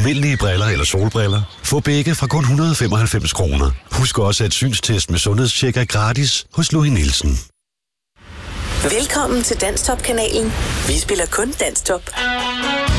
Almindelige briller eller solbriller. Få begge fra kun 195 kroner. Husk også, at synstest med sundhedstjek er gratis hos Louis Nielsen. Velkommen til Danstop-kanalen. Vi spiller kun Danstop.